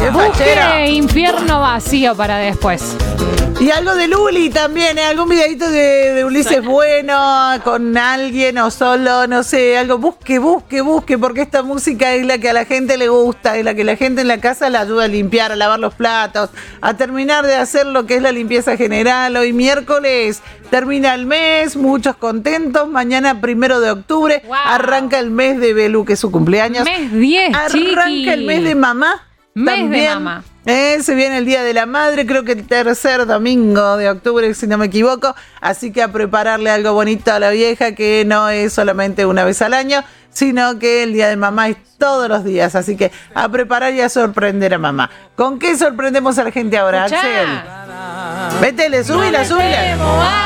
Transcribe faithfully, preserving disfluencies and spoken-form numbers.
¡Qué fachero! Busque infierno vacío para después. Y algo de Luli también, ¿eh? Algún videito de, de Ulises Bueno, con alguien o solo, no sé, algo. Busque, busque, busque, porque esta música es la que a la gente le gusta, es la que la gente en la casa la ayuda a limpiar, a lavar los platos, a terminar de hacer lo que es la limpieza general. Hoy miércoles termina el mes, muchos contentos. Mañana, primero de octubre, wow. arranca el mes de Belu, que es su cumpleaños. Mes diez, Arranca chiqui. el mes de mamá. Mes también. de mamá. Eh, se viene el Día de la Madre, creo que el tercer domingo de octubre, si no me equivoco. Así que a prepararle algo bonito a la vieja, que no es solamente una vez al año, sino que el Día de Mamá es todos los días. Así que a preparar y a sorprender a mamá. ¿Con qué sorprendemos a la gente ahora, Escuchá. Axel? Métele, súbila, No súbila.